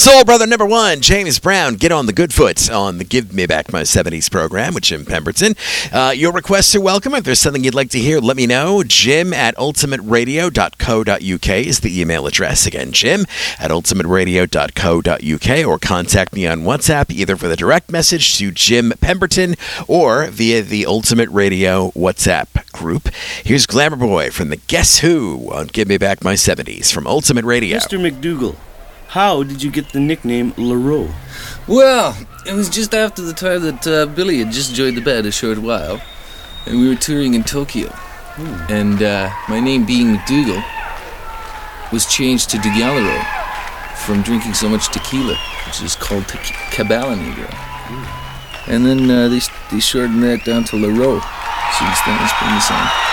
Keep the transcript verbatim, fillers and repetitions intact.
Soul Brother number one, James Brown, Get on the Good Foot on the Give Me Back My seventies program with Jim Pemberton. Uh, your requests are welcome. If there's something you'd like to hear, let me know. Jim at ultimate radio dot co dot uk is the email address. Again, Jim at ultimate radio dot co dot uk, or contact me on WhatsApp either for the direct message to Jim Pemberton or via the Ultimate Radio WhatsApp group. Here's Glamour Boy from the Guess Who on Give Me Back My seventies from Ultimate Radio. Mister McDougal, how did you get the nickname LaRoe? Well, it was just after the time that uh, Billy had just joined the band a short while, and we were touring in Tokyo. Hmm. And uh, my name being McDougal was changed to DeGallero from drinking so much tequila, which is called te- Cabala Negro. Hmm. And then uh, they, they shortened that down to LaRoe. Since then, it's been the same.